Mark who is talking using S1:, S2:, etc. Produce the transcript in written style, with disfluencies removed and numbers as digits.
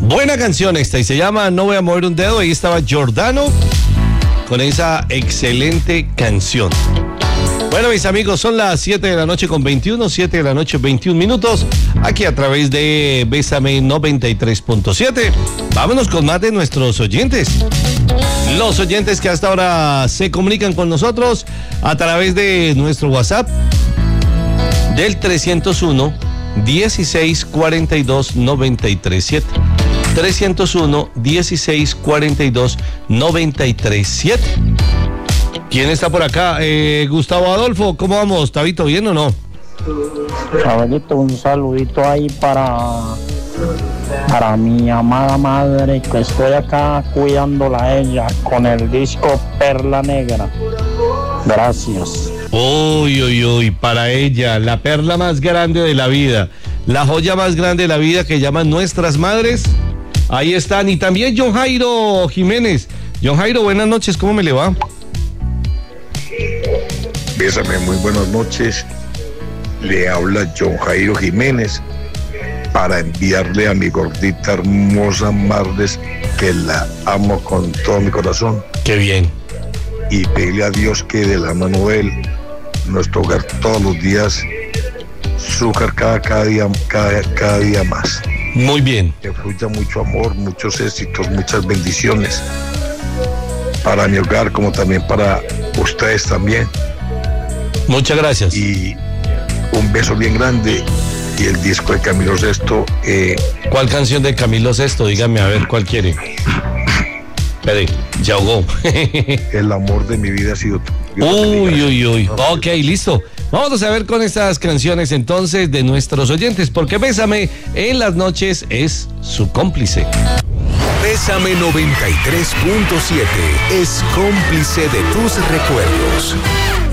S1: Buena canción esta y se llama No voy a mover un dedo. Ahí estaba Giordano con esa excelente canción. Bueno, mis amigos, son las 7 de la noche con 21, 7 de la noche 21 minutos, aquí a través de Bésame 93.7. Vámonos con más de nuestros oyentes. Los oyentes que hasta ahora se comunican con nosotros a través de nuestro WhatsApp del 301 16 42 937. 301 16 42 937. ¿Quién está por acá? Gustavo Adolfo, ¿cómo vamos? ¿Tabito bien o no?
S2: Caballito, un saludito ahí para mi amada madre, que estoy acá cuidándola a ella con el disco Perla Negra. Gracias.
S1: Uy, para ella, la perla más grande de la vida, la joya más grande de la vida que llaman nuestras madres. Ahí están. Y también John Jairo Jiménez. John Jairo, buenas noches, ¿cómo me le va?
S3: Bésame, muy buenas noches. Le habla John Jairo Jiménez para enviarle a mi gordita hermosa Marles, que la amo con todo mi corazón.
S1: Qué bien.
S3: Y pedirle a Dios que de la mano de él, nuestro hogar todos los días, azúcar cada día más.
S1: Muy bien.
S3: Que fluya mucho amor, muchos éxitos, muchas bendiciones para mi hogar, como también para ustedes también.
S1: Muchas gracias.
S3: Y un beso bien grande. Y el disco de Camilo Sesto.
S1: ¿Cuál canción de Camilo Sesto? Dígame, a ver, ¿cuál quiere? Espere, ya ahogó.
S3: El amor de mi vida ha sido tú.
S1: Uy. Ok, listo. Vamos a ver con estas canciones entonces de nuestros oyentes, porque Bésame en las noches es su cómplice.
S4: Bésame 93.7 es cómplice de tus recuerdos.